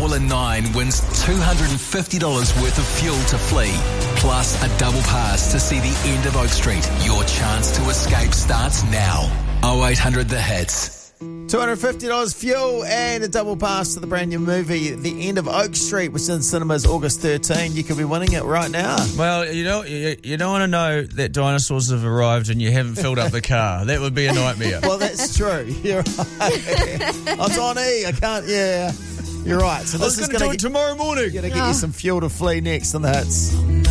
call in 9 wins $250 worth of fuel to flee, plus a double pass to see the end of Oak Street. Your chance to escape starts now. 0800 The Hits. $250 fuel and a double pass to the brand new movie, The End of Oak Street, which is in cinemas August 13. You could be winning it right now. Well, you don't want to know that dinosaurs have arrived and you haven't filled up the car. That would be a nightmare. Well, that's true. You're right. I'm on E. I can't, yeah. You're right. So this is going to do it tomorrow morning. get you some fuel to flee next on the Hits.